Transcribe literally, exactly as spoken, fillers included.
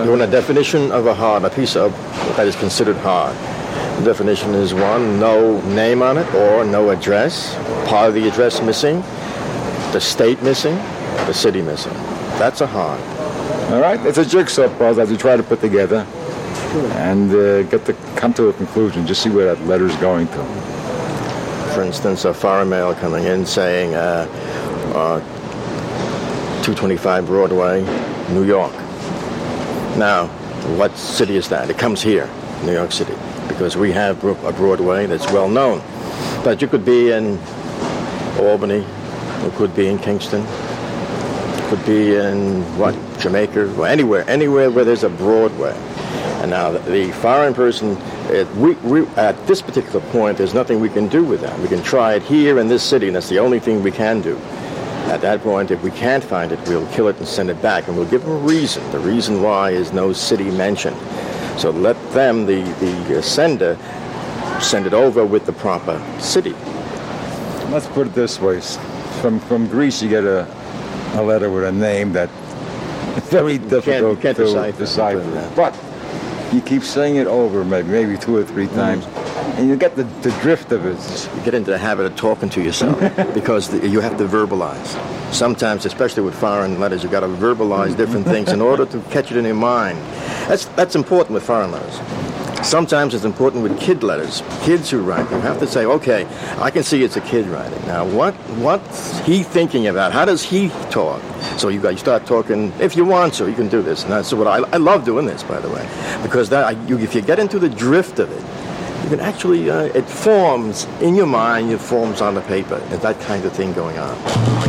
doing a definition of a hard, a piece of that is considered hard. The definition is one, no name on it or no address, part of the address missing, the state missing, the city missing. That's a hard. All right, it's a jigsaw puzzle as we try to put together and uh, get to come to a conclusion, just see where that letter's going to. For instance, a foreign mail coming in saying uh, uh, two twenty-five Broadway, New York. Now, what city is that? It comes here, New York City, because we have a Broadway that's well known. But you could be in Albany, it could be in Kingston, it could be in, what, Jamaica, or anywhere, anywhere where there's a Broadway. And now the, the foreign person, it, we, we, at this particular point, there's nothing we can do with that. We can try it here in this city, and that's the only thing we can do. At that point, if we can't find it, we'll kill it and send it back, and we'll give them a reason. The reason why is no city mentioned. So let them, the, the sender, send it over with the proper city. Let's put it this way. From from Greece, you get a, a letter with a name that it's very difficult you can't, you can't to decipher. decipher. But you keep saying it over maybe, maybe two or three times, mm. and you get the, the drift of it. You get into the habit of talking to yourself because the, you have to verbalize. Sometimes, especially with foreign letters, you've got to verbalize different things in order to catch it in your mind. That's that's important with foreign letters. Sometimes it's important with kid letters. Kids who write, you have to say, okay, I can see it's a kid writing. Now, what what's he thinking about? How does he talk? So you got you start talking. If you want to, you can do this. And that's what I, I love doing this, by the way, because that you, if you get into the drift of it, you can actually uh, it forms in your mind. It forms on the paper. There's that kind of thing going on.